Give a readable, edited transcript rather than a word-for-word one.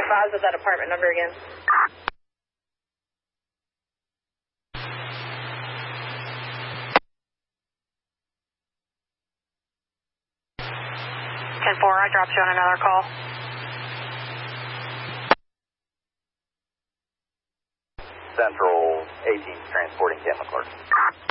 Foz with that apartment number again. 10-4, I dropped you on another call. Central 18 transporting Ken McClure.